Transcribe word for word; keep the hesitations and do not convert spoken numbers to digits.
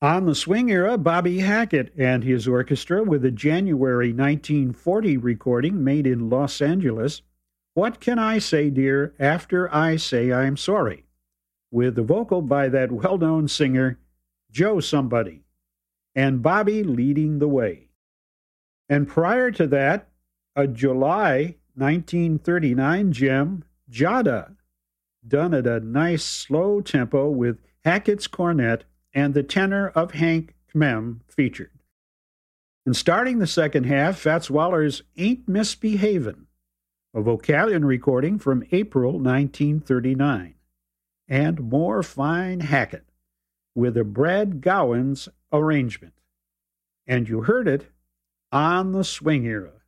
On the swing era, Bobby Hackett and his orchestra with a January nineteen forty recording made in Los Angeles, What Can I Say, Dear, After I Say I'm Sorry, with the vocal by that well-known singer, Joe Somebody, and Bobby leading the way. And prior to that, a July nineteen thirty-nine gem, Jada, done at a nice slow tempo with Hackett's cornet and the tenor of Hank Kmem featured. And starting the second half, Fats Waller's Ain't Misbehavin', a Vocalion recording from April nineteen thirty-nine, and more fine Hackett with a Brad Gowans arrangement. And you heard it on the swing era.